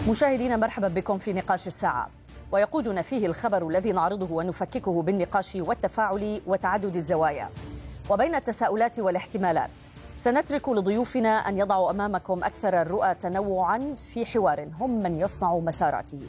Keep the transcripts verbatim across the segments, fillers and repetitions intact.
مشاهدينا مرحبا بكم في نقاش الساعة، ويقودنا فيه الخبر الذي نعرضه ونفككه بالنقاش والتفاعل وتعدد الزوايا. وبين التساؤلات والاحتمالات سنترك لضيوفنا أن يضعوا أمامكم أكثر الرؤى تنوعا في حوار هم من يصنع مساراته.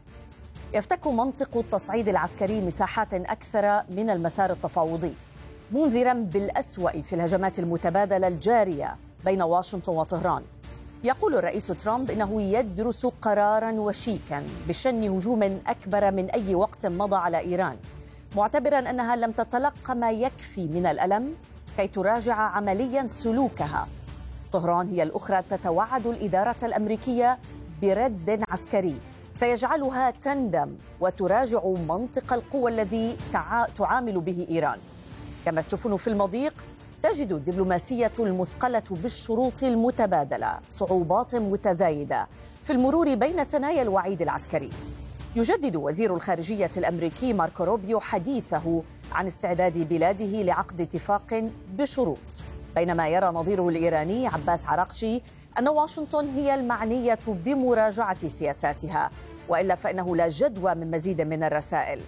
يفتك منطق التصعيد العسكري مساحات أكثر من المسار التفاوضي، منذرا بالأسوأ في الهجمات المتبادلة الجارية بين واشنطن وطهران. يقول الرئيس ترامب إنه يدرس قراراً وشيكاً بشن هجوم أكبر من أي وقت مضى على إيران، معتبراً أنها لم تتلق ما يكفي من الألم كي تراجع عملياً سلوكها. طهران هي الأخرى تتوعد الإدارة الأمريكية برد عسكري سيجعلها تندم وتراجع منطق القوة الذي تعامل به إيران. كما السفن في المضيق تجد الدبلوماسية المثقلة بالشروط المتبادلة صعوبات متزايدة في المرور بين ثنايا الوعيد العسكري. يجدد وزير الخارجية الأمريكي ماركو روبيو حديثه عن استعداد بلاده لعقد اتفاق بشروط، بينما يرى نظيره الإيراني عباس عراقجي أن واشنطن هي المعنية بمراجعة سياساتها، وإلا فإنه لا جدوى من مزيد من الرسائل.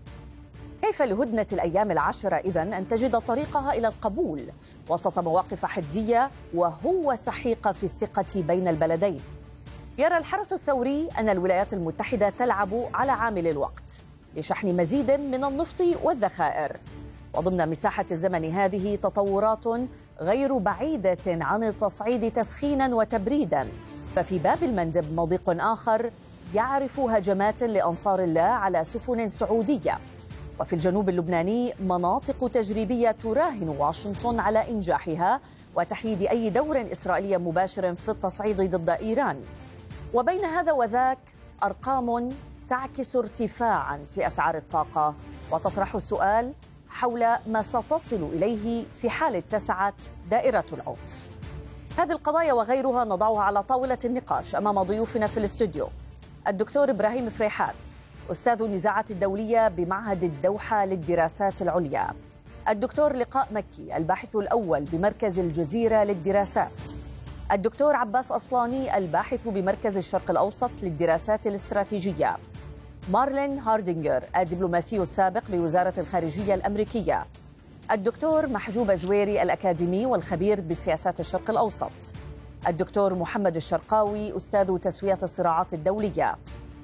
كيف لهدنة الأيام العشرة إذن أن تجد طريقها إلى القبول وسط مواقف حدية وهو سحيقة في الثقة بين البلدين؟ يرى الحرس الثوري أن الولايات المتحدة تلعب على عامل الوقت لشحن مزيد من النفط والذخائر، وضمن مساحة الزمن هذه تطورات غير بعيدة عن التصعيد تسخينا وتبريدا، ففي باب المندب مضيق آخر يعرف هجمات لأنصار الله على سفن سعودية، وفي الجنوب اللبناني مناطق تجريبية تراهن واشنطن على إنجاحها وتحييد أي دور إسرائيلي مباشر في التصعيد ضد إيران. وبين هذا وذاك أرقام تعكس ارتفاعا في أسعار الطاقة وتطرح السؤال حول ما ستصل إليه في حال اتسعت دائرة العنف. هذه القضايا وغيرها نضعها على طاولة النقاش أمام ضيوفنا في الاستوديو: الدكتور إبراهيم فريحات، أستاذ النزاعات الدولية بمعهد الدوحة للدراسات العليا، الدكتور لقاء مكي الباحث الأول بمركز الجزيرة للدراسات، الدكتور عباس أصلاني الباحث بمركز الشرق الأوسط للدراسات الاستراتيجية، مارلين هاردينغر الدبلوماسي السابق بوزارة الخارجية الأمريكية، الدكتور محجوب زويري الأكاديمي والخبير بسياسات الشرق الأوسط، الدكتور محمد الشرقاوي أستاذ تسوية الصراعات الدولية،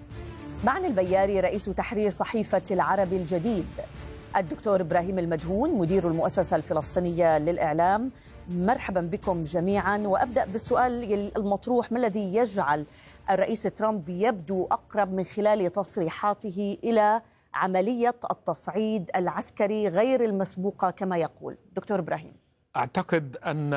معني البياري رئيس تحرير صحيفة العربي الجديد، الدكتور إبراهيم المدهون مدير المؤسسة الفلسطينية للإعلام. مرحبا بكم جميعا، وأبدأ بالسؤال المطروح: ما الذي يجعل الرئيس ترامب يبدو أقرب من خلال تصريحاته إلى عملية التصعيد العسكري غير المسبوقة كما يقول؟ دكتور إبراهيم. أعتقد أن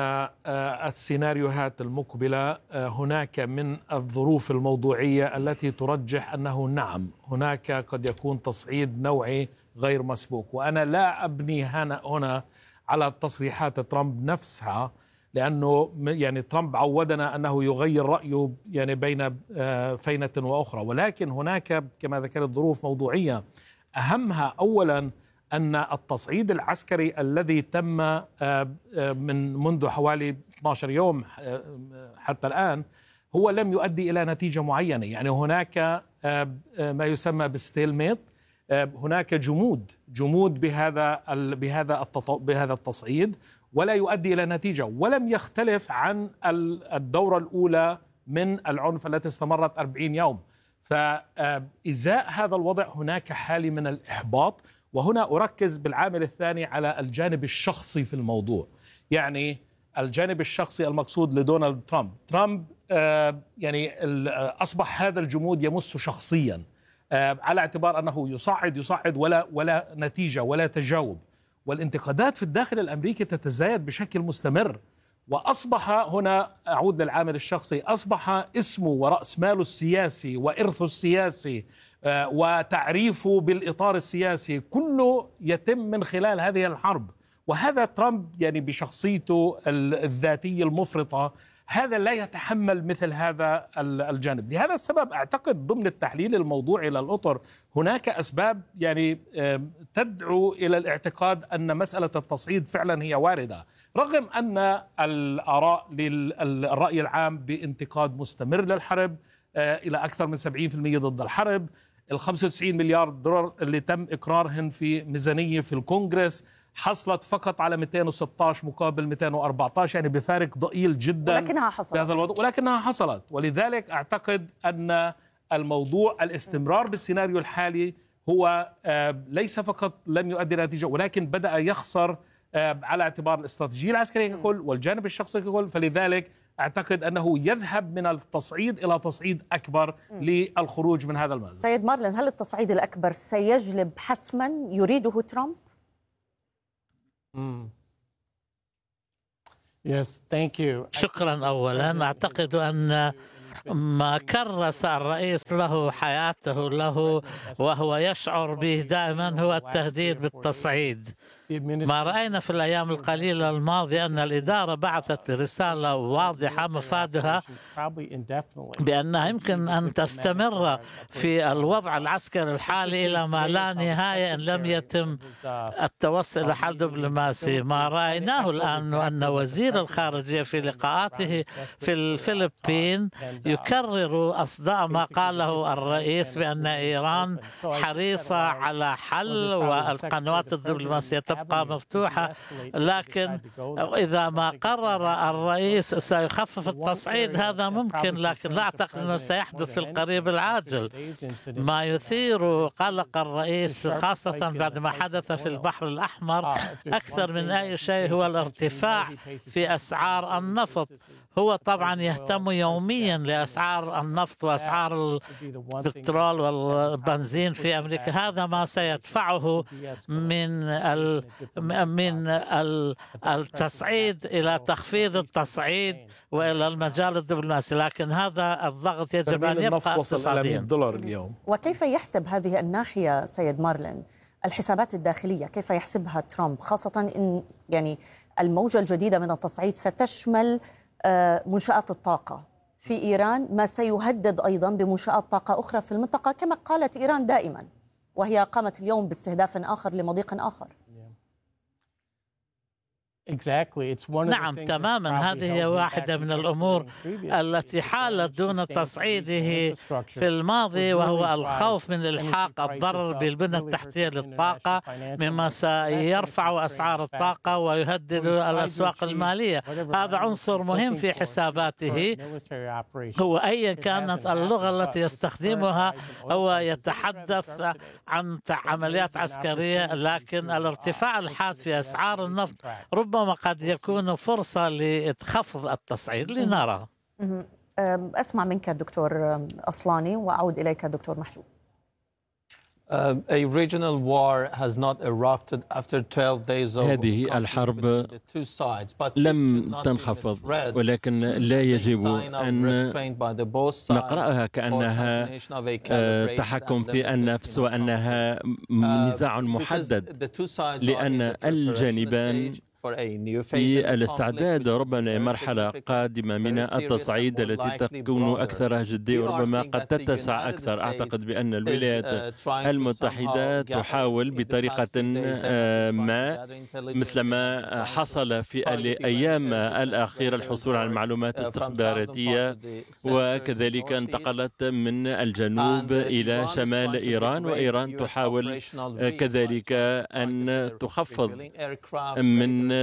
السيناريوهات المقبلة هناك من الظروف الموضوعية التي ترجح أنه نعم هناك قد يكون تصعيد نوعي غير مسبوق، وأنا لا أبني هنا على تصريحات ترامب نفسها، لأنه يعني ترامب عودنا أنه يغير رأيه يعني بين فينة وأخرى، ولكن هناك كما ذكرت ظروف موضوعية أهمها أولا أن التصعيد العسكري الذي تم من منذ حوالي اثني عشر يوم حتى الآن هو لم يؤدي إلى نتيجة معينة. يعني هناك ما يسمى بالستيلميت، هناك جمود جمود بهذا بهذا بهذا التصعيد ولا يؤدي إلى نتيجة، ولم يختلف عن الدورة الأولى من العنف التي استمرت أربعين يوم. فإزاء هذا الوضع هناك حالة من الإحباط، وهنا أركز بالعامل الثاني على الجانب الشخصي في الموضوع. يعني الجانب الشخصي المقصود لدونالد ترامب ترامب آه يعني أصبح هذا الجمود يمس شخصيا، آه على اعتبار أنه يصعد يصعد ولا ولا نتيجة ولا تجاوب، والانتقادات في الداخل الأمريكي تتزايد بشكل مستمر. وأصبح هنا أعود للعامل الشخصي، أصبح اسمه ورأس ماله السياسي وإرثه السياسي وتعريفه بالإطار السياسي كله يتم من خلال هذه الحرب. وهذا ترامب يعني بشخصيته الذاتية المفرطة هذا لا يتحمل مثل هذا الجانب. لهذا السبب أعتقد ضمن التحليل الموضوعي للأطر هناك أسباب يعني تدعو إلى الاعتقاد أن مسألة التصعيد فعلا هي واردة، رغم أن الآراء للرأي العام بانتقاد مستمر للحرب إلى أكثر من سبعين بالمئة ضد الحرب. ال خمسة وتسعين مليار دولار اللي تم إقرارهن في ميزانية في الكونغرس حصلت فقط على مئتين وستة عشر مقابل مئتين وأربعة عشر، يعني بفارق ضئيل جدا، ولكنها حصلت بهذا الوضع، ولكنها حصلت. ولذلك أعتقد أن الموضوع الاستمرار بالسيناريو الحالي هو ليس فقط لم يؤدي نتيجة، ولكن بدأ يخسر على اعتبار الاستراتيجية العسكرية ككل والجانب الشخصي ككل. فلذلك أعتقد أنه يذهب من التصعيد إلى تصعيد أكبر للخروج من هذا المأزق. سيد مارلين، هل التصعيد الأكبر سيجلب حسما يريده ترامب؟ Yes, thank you. شكرا. أولا أعتقد أن ما كرس الرئيس له حياته له وهو يشعر به دائما هو التهديد بالتصعيد. ما رأينا في الأيام القليلة الماضية أن الإدارة بعثت برسالة واضحة مفادها بأنها يمكن أن تستمر في الوضع العسكري الحالي إلى ما لا نهاية إن لم يتم التوصل إلى حل دبلوماسي. ما رأيناه الآن أن وزير الخارجية في لقاءاته في الفلبين يكرر أصداء ما قاله الرئيس بأن إيران حريصة على حل والقنوات الدبلوماسية تبقى مفتوحة، لكن إذا ما قرر الرئيس سيخفف التصعيد هذا ممكن، لكن لا أعتقد أنه سيحدث في القريب العاجل. ما يثير قلق الرئيس خاصة بعد ما حدث في البحر الأحمر أكثر من أي شيء هو الارتفاع في أسعار النفط. هو طبعا يهتم يوميا لأسعار النفط وأسعار البترول والبنزين في أمريكا. هذا ما سيدفعه من ال من التصعيد إلى تخفيض التصعيد وإلى المجال الدبلوماسي، لكن هذا الضغط يجب أن يبقى اقتصاديا. دولار اليوم. وكيف يحسب هذه الناحية سيد مارلين الحسابات الداخلية؟ كيف يحسبها ترامب، خاصة إن يعني الموجة الجديدة من التصعيد ستشمل منشآت الطاقة في إيران، ما سيهدد أيضا بمنشآت طاقة أخرى في المنطقة كما قالت إيران دائما، وهي قامت اليوم باستهداف آخر لمضيق آخر. نعم تماما، هذه هي واحدة من الأمور التي حالت دون تصعيده في الماضي، وهو الخوف من الحاق الضرر بالبنية التحتية للطاقة مما سيرفع أسعار الطاقة ويهدد الأسواق المالية. هذا عنصر مهم في حساباته. هو أيا كانت اللغة التي يستخدمها هو يتحدث عن عمليات عسكرية، لكن الارتفاع الحاد في أسعار النفط ربما قد يكون فرصة لخفض التصعيد، لنرى. أسمع منك دكتور أصلاني وأعود إليك دكتور محجوب. هذه الحرب لم تنخفض، ولكن لا يجب أن نقرأها كأنها تحكم في النفس وأنها نزاع محدد، لأن الجانبان في الاستعداد ربما لمرحلة قادمة من التصعيد التي تكون أكثر جدية وربما قد تتسع أكثر. أعتقد بأن الولايات المتحدة تحاول بطريقة ما مثل ما حصل في الأيام الأخيرة الحصول على معلومات استخباراتية، وكذلك انتقلت من الجنوب إلى شمال إيران، وإيران تحاول كذلك أن تخفض من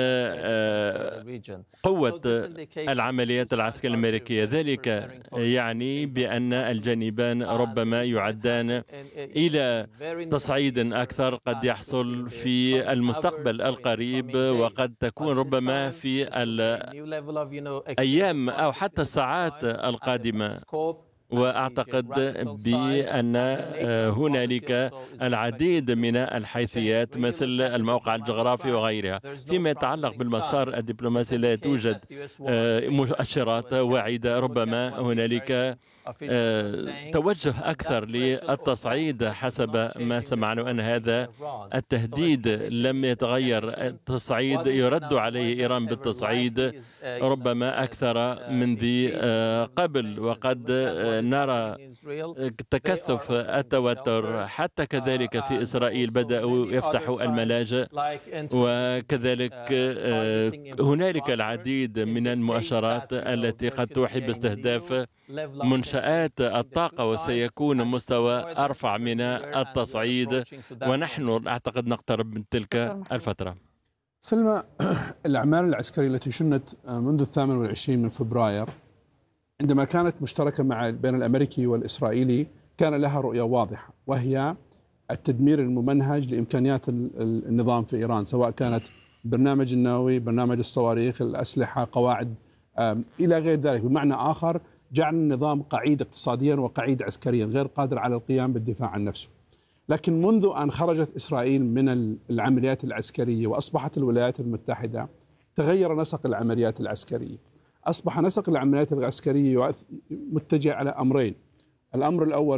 قوة العمليات العسكرية الأمريكية. ذلك يعني بأن الجانبان ربما يعدان إلى تصعيد أكثر قد يحصل في المستقبل القريب، وقد تكون ربما في الأيام أو حتى الساعات القادمة. وأعتقد بأن هنالك العديد من الحيثيات مثل الموقع الجغرافي وغيرها. فيما يتعلق بالمسار الدبلوماسي لا توجد مؤشرات واعدة. ربما هنالك توجه أكثر للتصعيد حسب ما سمعنا أن هذا التهديد لم يتغير. التصعيد يرد عليه إيران بالتصعيد ربما أكثر من ذي قبل، وقد نرى تكثف التوتر حتى كذلك في إسرائيل بدأوا يفتحوا الملاجئ، وكذلك هنالك العديد من المؤشرات التي قد توحي باستهداف منشآت الطاقة، وسيكون مستوى أرفع من التصعيد، ونحن أعتقد نقترب من تلك الفترة. سلمى، الأعمال العسكرية التي شنت منذ الثامن والعشرين من فبراير عندما كانت مشتركة مع بين الأمريكي والإسرائيلي كان لها رؤية واضحة، وهي التدمير الممنهج لإمكانيات النظام في إيران، سواء كانت برنامج النووي، برنامج الصواريخ، الأسلحة، قواعد إلى غير ذلك. بمعنى آخر جعل النظام قعيد اقتصاديا وقعيد عسكريا غير قادر على القيام بالدفاع عن نفسه. لكن منذ أن خرجت إسرائيل من العمليات العسكرية وأصبحت الولايات المتحدة تغير نسق العمليات العسكرية. أصبح نسق العمليات العسكرية متجه على أمرين. الأمر الأول